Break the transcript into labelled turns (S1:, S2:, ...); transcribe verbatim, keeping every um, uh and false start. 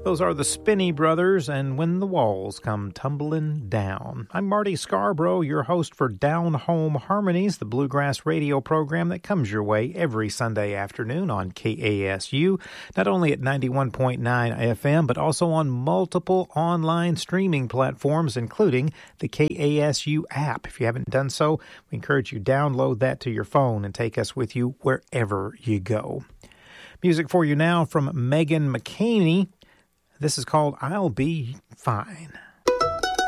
S1: Those are the Spinney Brothers, and When the Walls Come Tumbling Down. I'm Marty Scarborough, your host for Down Home Harmonies, the bluegrass radio program that comes your way every Sunday afternoon on K A S U, not only at ninety-one point nine F M, but also on multiple online streaming platforms, including the K A S U app. If you haven't done so, we encourage you to download that to your phone and take us with you wherever you go. Music for you now from Megan McCaney. This is called I'll Be Fine.